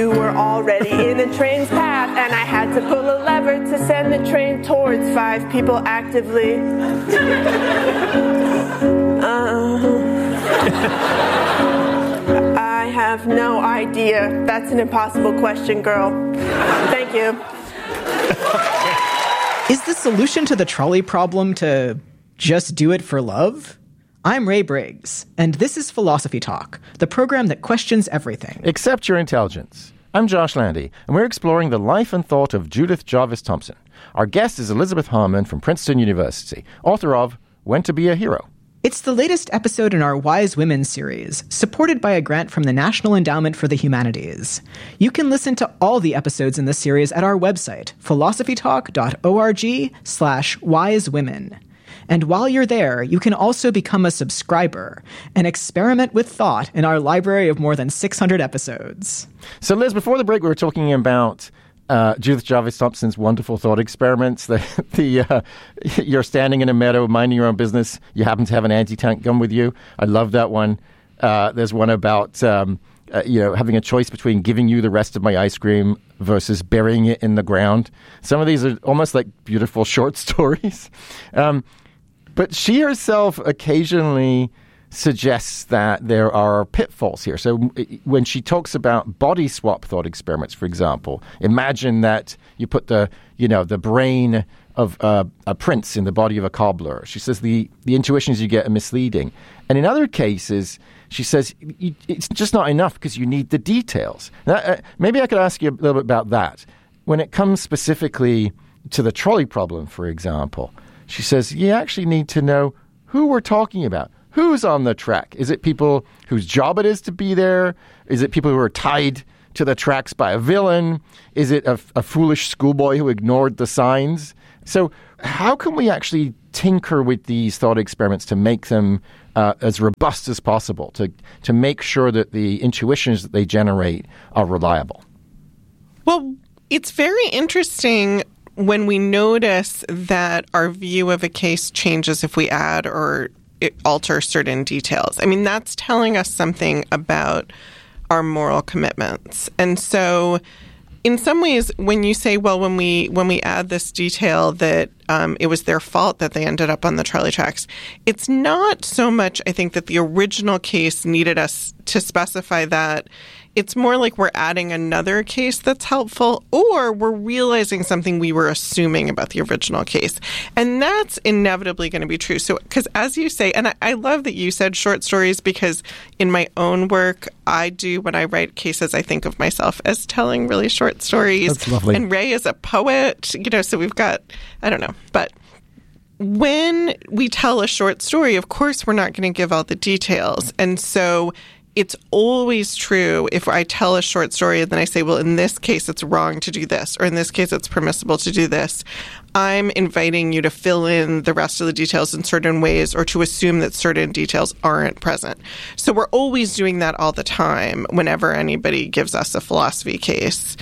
You were already in the train's path, and I had to pull a lever to send the train towards 5 people actively. I have no idea. That's an impossible question, girl. Thank you. Is the solution to the trolley problem to just do it for love? I'm Ray Briggs, and this is Philosophy Talk, the program that questions everything. Except your intelligence. I'm Josh Landy, and we're exploring the life and thought of Judith Jarvis Thomson. Our guest is Elizabeth Harmon from Princeton University, author of When to Be a Hero. It's the latest episode in our Wise Women series, supported by a grant from the National Endowment for the Humanities. You can listen to all the episodes in this series at our website, philosophytalk.org/wisewomen. And while you're there, you can also become a subscriber and experiment with thought in our library of more than 600 episodes. So, Liz, before the break, we were talking about Judith Jarvis Thomson's wonderful thought experiments. You're standing in a meadow, minding your own business. You happen to have an anti-tank gun with you. I love that one. There's one about having a choice between giving you the rest of my ice cream versus burying it in the ground. Some of these are almost like beautiful short stories. But she herself occasionally suggests that there are pitfalls here. So when she talks about body swap thought experiments, for example, imagine that you put the brain of a prince in the body of a cobbler. She says the intuitions you get are misleading. And in other cases, she says it's just not enough because you need the details. Now, maybe I could ask you a little bit about that. When it comes specifically to the trolley problem, for example, she says you actually need to know who we're talking about. Who's on the track? Is it people whose job it is to be there? Is it people who are tied to the tracks by a villain? Is it a foolish schoolboy who ignored the signs? So how can we actually tinker with these thought experiments to make them as robust as possible, to make sure that the intuitions that they generate are reliable? Well, it's very interesting when we notice that our view of a case changes if we add or alter certain details. I mean, that's telling us something about our moral commitments. And so in some ways, when you say, well, when we add this detail that it was their fault that they ended up on the trolley tracks, it's not so much, I think, that the original case needed us to specify that. It's more like we're adding another case that's helpful, or we're realizing something we were assuming about the original case. And that's inevitably going to be true. So, because as you say, and I love that you said short stories, because in my own work, when I write cases, I think of myself as telling really short stories. That's lovely. And Ray is a poet, so we've got, I don't know, but when we tell a short story, of course, we're not going to give all the details. And so it's always true if I tell a short story and then I say, well, in this case, it's wrong to do this, or in this case, it's permissible to do this. I'm inviting you to fill in the rest of the details in certain ways, or to assume that certain details aren't present. So we're always doing that all the time whenever anybody gives us a philosophy case.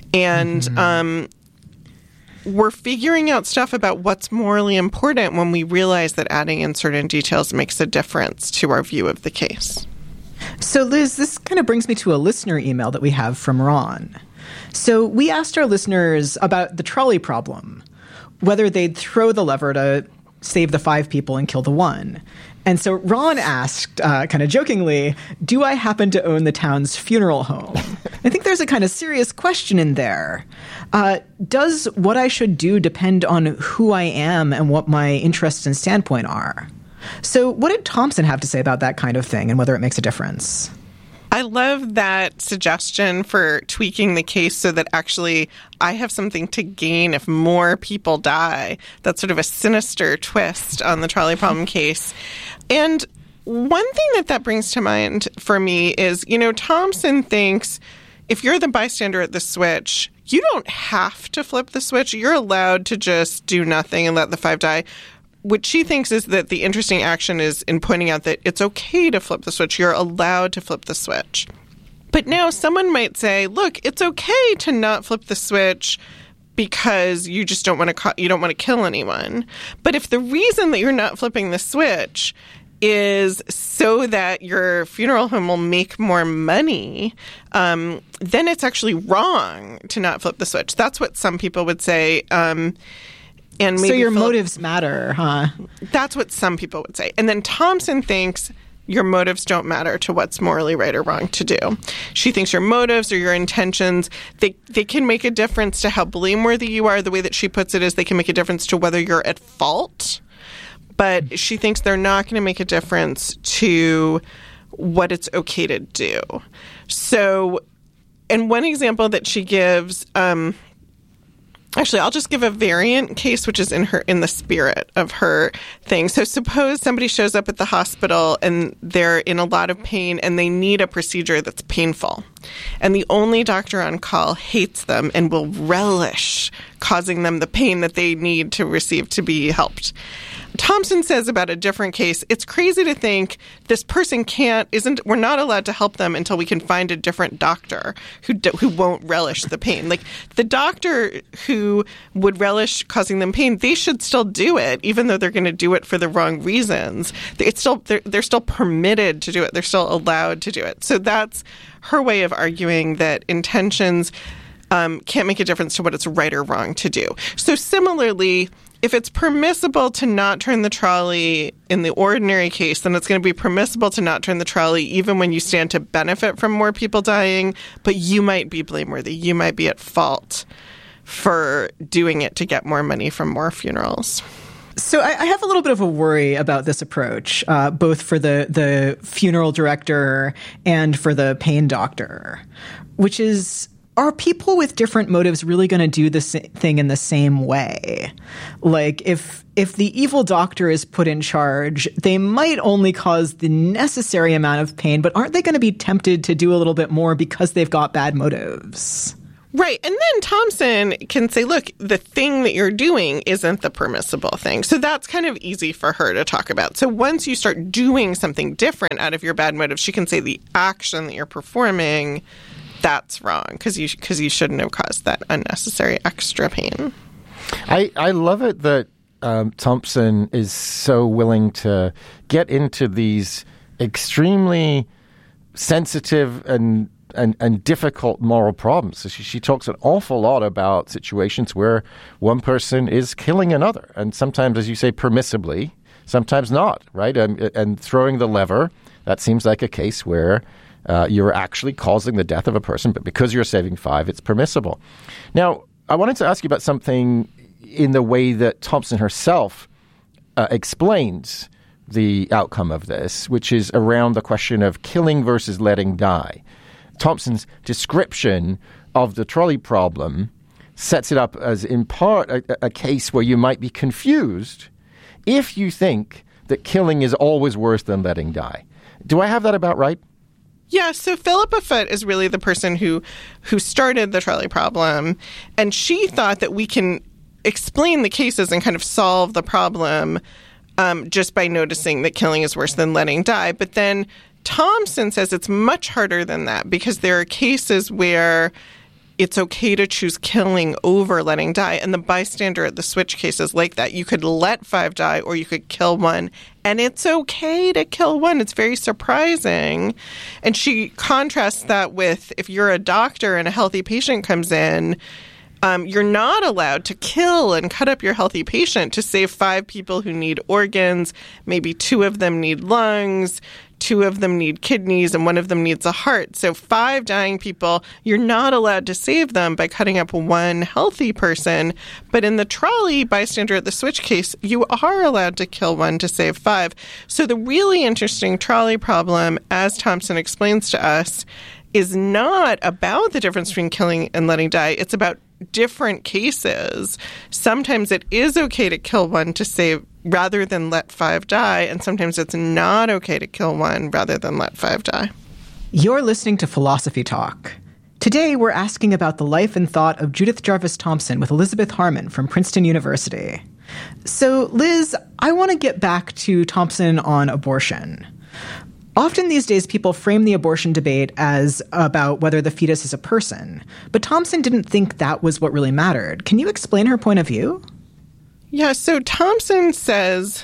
And we're figuring out stuff about what's morally important when we realize that adding in certain details makes a difference to our view of the case. So, Liz, this kind of brings me to a listener email that we have from Ron. So we asked our listeners about the trolley problem, whether they'd throw the lever to save the 5 people and kill the 1. And so Ron asked, kind of jokingly, do I happen to own the town's funeral home? I think there's a kind of serious question in there. Does what I should do depend on who I am and what my interests and standpoint are? So what did Thomson have to say about that kind of thing and whether it makes a difference? I love that suggestion for tweaking the case so that actually I have something to gain if more people die. That's sort of a sinister twist on the trolley problem case. And one thing that brings to mind for me is, Thomson thinks if you're the bystander at the switch, you don't have to flip the switch. You're allowed to just do nothing and let the 5 die. What she thinks is that the interesting action is in pointing out that it's okay to flip the switch. You're allowed to flip the switch. But now someone might say, look, it's okay to not flip the switch because you just don't want to kill anyone. But if the reason that you're not flipping the switch is so that your funeral home will make more money, then it's actually wrong to not flip the switch. That's what some people would say. And maybe so your motives matter, huh? That's what some people would say. And then Thompson thinks your motives don't matter to what's morally right or wrong to do. She thinks your motives or your intentions, they can make a difference to how blameworthy you are. The way that she puts it is they can make a difference to whether you're at fault. But she thinks they're not going to make a difference to what it's okay to do. So, and one example that she gives, actually, I'll just give a variant case, which is in the spirit of her thing. So suppose somebody shows up at the hospital and they're in a lot of pain and they need a procedure that's painful. And the only doctor on call hates them and will relish causing them the pain that they need to receive to be helped. Thompson says about a different case, it's crazy to think this person we're not allowed to help them until we can find a different doctor who won't relish the pain. Like the doctor who would relish causing them pain, they should still do it, even though they're going to do it for the wrong reasons. They're still permitted to do it. They're still allowed to do it. So that's her way of arguing that intentions can't make a difference to what it's right or wrong to do. So similarly, if it's permissible to not turn the trolley in the ordinary case, then it's going to be permissible to not turn the trolley even when you stand to benefit from more people dying, but you might be blameworthy. You might be at fault for doing it to get more money from more funerals. So I have a little bit of a worry about this approach, both for the funeral director and for the pain doctor, which is, are people with different motives really going to do this thing in the same way? Like, if the evil doctor is put in charge, they might only cause the necessary amount of pain, but aren't they going to be tempted to do a little bit more because they've got bad motives? Right. And then Thompson can say, look, the thing that you're doing isn't the permissible thing. So that's kind of easy for her to talk about. So once you start doing something different out of your bad motives, she can say the action that you're performing, that's wrong because you shouldn't have caused that unnecessary extra pain. I love it that Thompson is so willing to get into these extremely sensitive and difficult moral problems. So she talks an awful lot about situations where one person is killing another, and sometimes, as you say, permissibly, sometimes not, right? And throwing the lever, that seems like a case where you're actually causing the death of a person, but because you're saving 5, it's permissible. Now, I wanted to ask you about something in the way that Thompson herself explains the outcome of this, which is around the question of killing versus letting die. Thompson's description of the trolley problem sets it up as, in part, a case where you might be confused if you think that killing is always worse than letting die. Do I have that about right? Yeah, so Philippa Foot is really the person who started the trolley problem, and she thought that we can explain the cases and kind of solve the problem just by noticing that killing is worse than letting die. But then Thompson says it's much harder than that because there are cases where it's okay to choose killing over letting die. And the bystander at the switch case is like that. You could let 5 die or you could kill one. And it's okay to kill one. It's very surprising. And she contrasts that with if you're a doctor and a healthy patient comes in, you're not allowed to kill and cut up your healthy patient to save 5 people who need organs. Maybe 2 of them need lungs, 2 of them need kidneys, and 1 of them needs a heart. So 5 dying people, you're not allowed to save them by cutting up 1 healthy person. But in the trolley bystander at the switch case, you are allowed to kill 1 to save 5. So the really interesting trolley problem, as Thompson explains to us, is not about the difference between killing and letting die. It's about different cases. Sometimes it is okay to kill 1 to save rather than let 5 die, and sometimes it's not okay to kill 1 rather than let 5 die. You're listening to Philosophy Talk. Today, we're asking about the life and thought of Judith Jarvis Thomson with Elizabeth Harmon from Princeton University. So, Liz, I want to get back to Thomson on abortion. Often these days, people frame the abortion debate as about whether the fetus is a person. But Thomson didn't think that was what really mattered. Can you explain her point of view? Yeah, so Thomson says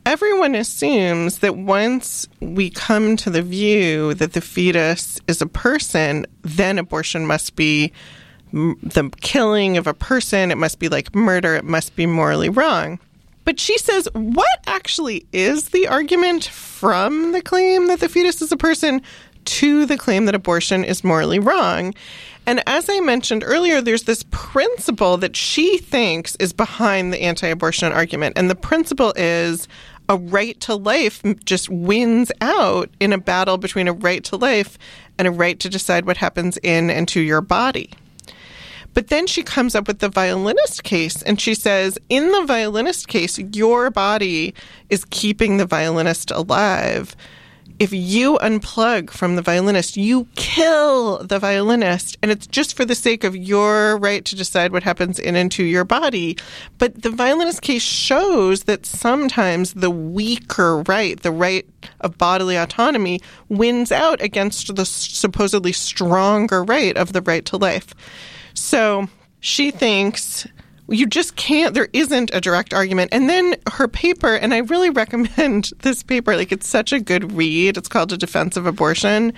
everyone assumes that once we come to the view that the fetus is a person, then abortion must be the killing of a person. It must be like murder. It must be morally wrong. But she says, what actually is the argument from the claim that the fetus is a person to the claim that abortion is morally wrong? And as I mentioned earlier, there's this principle that she thinks is behind the anti-abortion argument. And the principle is a right to life just wins out in a battle between a right to life and a right to decide what happens in and to your body. But then she comes up with the violinist case, and she says, in the violinist case, your body is keeping the violinist alive. If you unplug from the violinist, you kill the violinist, and it's just for the sake of your right to decide what happens in and to your body. But the violinist case shows that sometimes the weaker right, the right of bodily autonomy, wins out against the supposedly stronger right of the right to life. So she thinks you just can't, there isn't a direct argument. And then her paper, and I really recommend this paper, like it's such a good read. It's called A Defense of Abortion.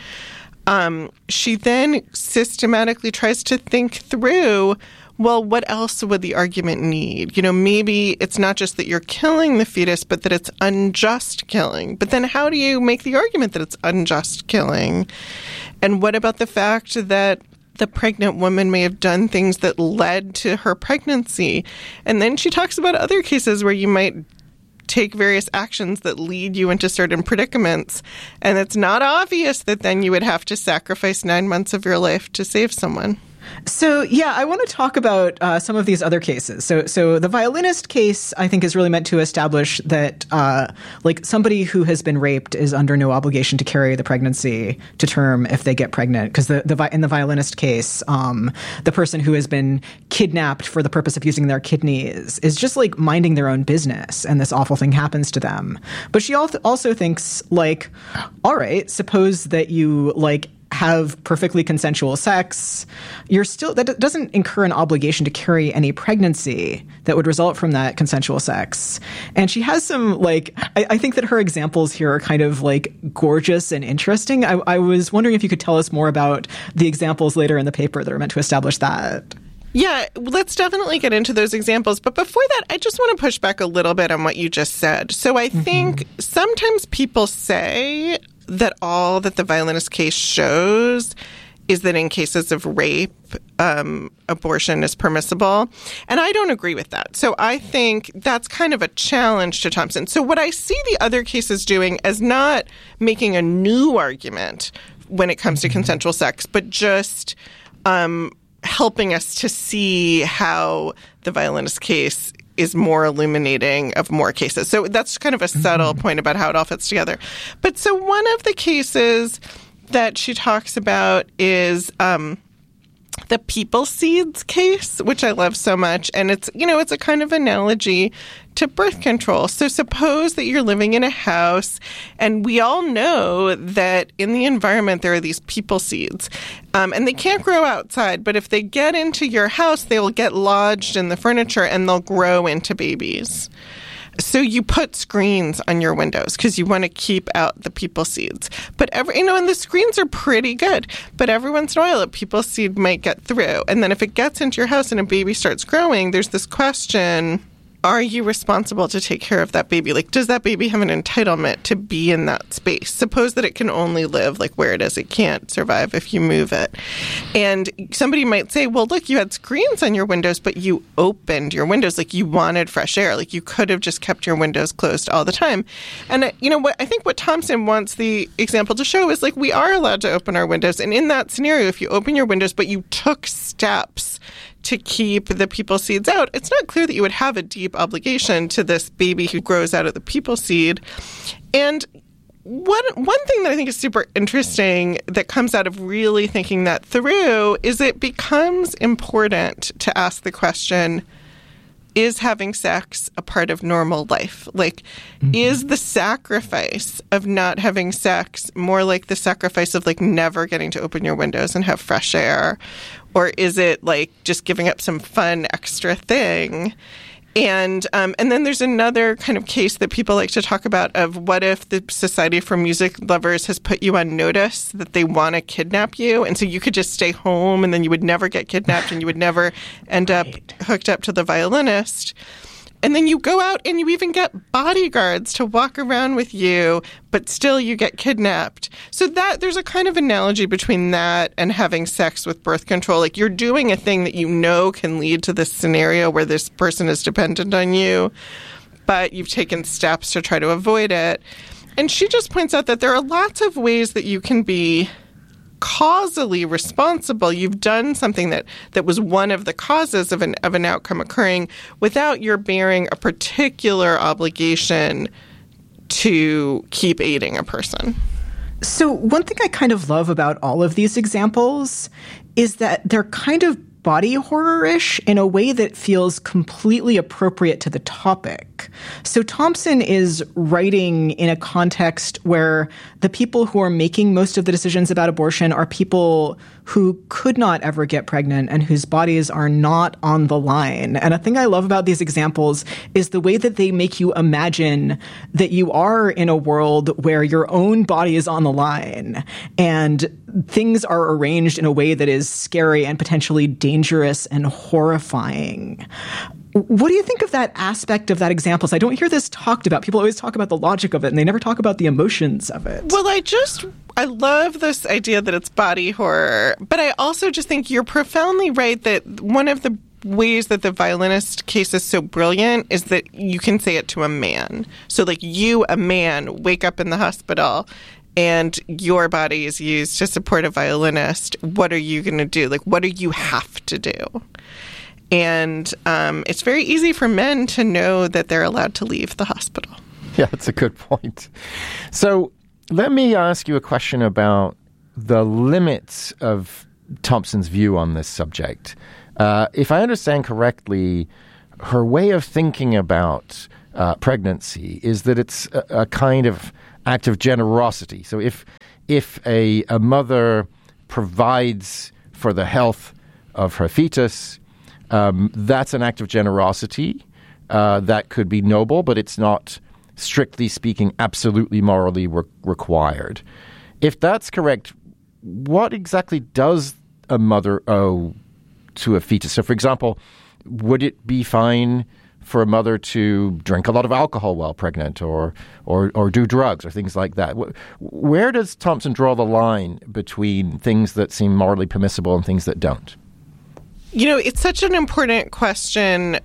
She then systematically tries to think through, well, what else would the argument need? You know, maybe it's not just that you're killing the fetus, but that it's unjust killing. But then how do you make the argument that it's unjust killing? And what about the fact that the pregnant woman may have done things that led to her pregnancy? And then she talks about other cases where you might take various actions that lead you into certain predicaments. And it's not obvious that then you would have to sacrifice 9 months of your life to save someone. So, yeah, I want to talk about some of these other cases. So the violinist case, I think, is really meant to establish that, like, somebody who has been raped is under no obligation to carry the pregnancy to term if they get pregnant. Because in the violinist case, the person who has been kidnapped for the purpose of using their kidneys is just, like, minding their own business, and this awful thing happens to them. But she also thinks, like, all right, suppose that you, like, have perfectly consensual sex, that doesn't incur an obligation to carry any pregnancy that would result from that consensual sex. And she has some, like, I think that her examples here are kind of, like, gorgeous and interesting. I was wondering if you could tell us more about the examples later in the paper that are meant to establish that. Yeah, let's definitely get into those examples. But before that, I just want to push back a little bit on what you just said. So I think sometimes people say that all that the violinist case shows is that in cases of rape, abortion is permissible. And I don't agree with that. So I think that's kind of a challenge to Thompson. So what I see the other cases doing as not making a new argument when it comes to consensual sex, but just helping us to see how the violinist case is more illuminating of more cases. So that's kind of a subtle point about how it all fits together. But so one of the cases that she talks about is the People Seeds case, which I love so much. And it's, you know, it's a kind of analogy to birth control. So suppose that you're living in a house, and we all know that in the environment there are these people seeds, and they can't grow outside. But if they get into your house, they will get lodged in the furniture and they'll grow into babies. So you put screens on your windows because you want to keep out the people seeds. But and the screens are pretty good. But every once in a while, a people seed might get through. And then if it gets into your house and a baby starts growing, there's this question: are you responsible to take care of that baby? Like, does that baby have an entitlement to be in that space? Suppose that it can only live like where it is. It can't survive if you move it. And somebody might say, well, look, you had screens on your windows, but you opened your windows. Like, you wanted fresh air. Like, you could have just kept your windows closed all the time. And, I think what Thompson wants the example to show is, like, we are allowed to open our windows. And in that scenario, if you open your windows, but you took steps to keep the people seeds out, it's not clear that you would have a deep obligation to this baby who grows out of the people seed. And one thing that I think is super interesting that comes out of really thinking that through is it becomes important to ask the question, is having sex a part of normal life? Like, is the sacrifice of not having sex more like the sacrifice of, like, never getting to open your windows and have fresh air? Or is it, like, just giving up some fun extra thing? And then there's another kind of case that people like to talk about of what if the Society for Music Lovers has put you on notice that they want to kidnap you, and so you could just stay home and then you would never get kidnapped and you would never end up hooked up to the violinist. And then you go out and you even get bodyguards to walk around with you, but still you get kidnapped. So that there's a kind of analogy between that and having sex with birth control. Like, you're doing a thing that you know can lead to this scenario where this person is dependent on you, but you've taken steps to try to avoid it. And she just points out that there are lots of ways that you can be causally responsible. You've done something that was one of the causes of an outcome occurring without your bearing a particular obligation to keep aiding a person. So one thing I kind of love about all of these examples is that they're kind of body horror-ish in a way that feels completely appropriate to the topic. So Thompson is writing in a context where the people who are making most of the decisions about abortion are people who could not ever get pregnant and whose bodies are not on the line. And a thing I love about these examples is the way that they make you imagine that you are in a world where your own body is on the line and things are arranged in a way that is scary and potentially dangerous and horrifying. What do you think of that aspect of that example? So I don't hear this talked about. People always talk about the logic of it, and they never talk about the emotions of it. Well, I love this idea that it's body horror, but I also just think you're profoundly right that one of the ways that the violinist case is so brilliant is that you can say it to a man. So, like, you, a man, wake up in the hospital and your body is used to support a violinist. What are you going to do? Like, what do you have to do? And it's very easy for men to know that they're allowed to leave the hospital. Yeah, that's a good point. So let me ask you a question about the limits of Thompson's view on this subject. If I understand correctly, her way of thinking about pregnancy is that it's a kind of act of generosity. So if a mother provides for the health of her fetus, that's an act of generosity that could be noble, but it's not, strictly speaking, absolutely morally required. If that's correct, what exactly does a mother owe to a fetus? So, for example, would it be fine for a mother to drink a lot of alcohol while pregnant or do drugs or things like that? Where does Thompson draw the line between things that seem morally permissible and things that don't? You know, it's such an important question.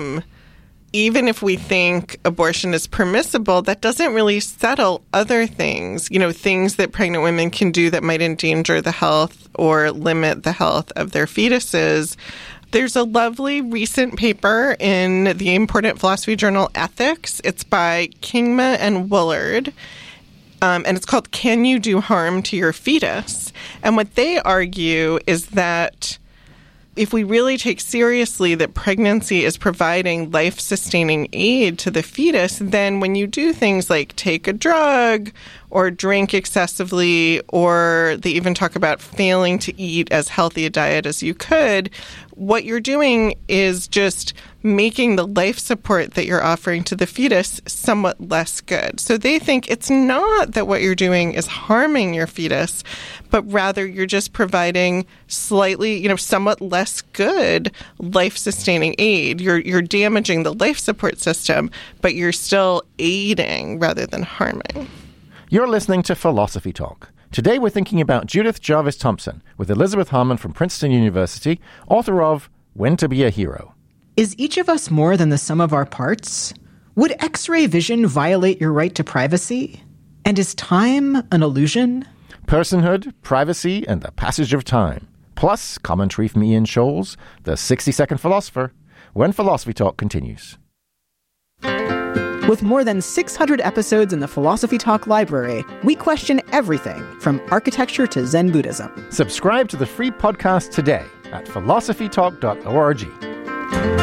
Even if we think abortion is permissible, that doesn't really settle other things, you know, things that pregnant women can do that might endanger the health or limit the health of their fetuses. There's a lovely recent paper in the important philosophy journal Ethics. It's by Kingma and Woolard. And it's called Can You Do Harm to Your Fetus? And what they argue is that if we really take seriously that pregnancy is providing life-sustaining aid to the fetus, then when you do things like take a drug or drink excessively, or they even talk about failing to eat as healthy a diet as you could, what you're doing is just making the life support that you're offering to the fetus somewhat less good. So they think it's not that what you're doing is harming your fetus, but rather you're just providing slightly, you know, somewhat less good life-sustaining aid. You're damaging the life support system, but you're still aiding rather than harming. You're listening to Philosophy Talk. Today we're thinking about Judith Jarvis Thomson with Elizabeth Harmon from Princeton University, author of When to Be a Hero. Is each of us more than the sum of our parts? Would X-ray vision violate your right to privacy? And is time an illusion? Personhood, privacy, and the passage of time. Plus, commentary from Ian Scholes, the 60-second philosopher, when Philosophy Talk continues. With more than 600 episodes in the Philosophy Talk library, we question everything from architecture to Zen Buddhism. Subscribe to the free podcast today at philosophytalk.org.